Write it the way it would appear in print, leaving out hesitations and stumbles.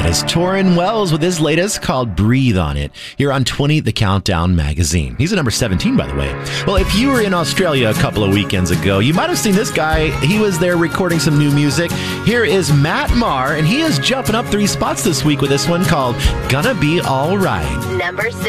That is Torrin Wells with his latest called Breathe on It here on 20 The Countdown magazine. He's at number 17, by the way. Well, if you were in Australia a couple of weekends ago, you might have seen this guy. He was there recording some new music. Here is Matt Maher, and he is jumping up 3 spots this week with this one called Gonna Be All Right. Number 6.